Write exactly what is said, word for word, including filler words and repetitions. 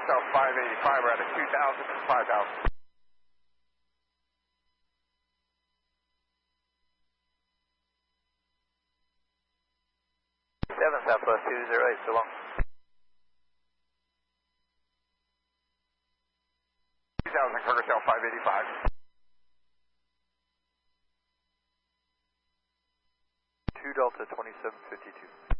South five eighty-five, we're at a two thousand and five thousand. seven Southwest two zero eight, so long. two thousand, Carter South five eighty-five. two Delta twenty-seven fifty-two.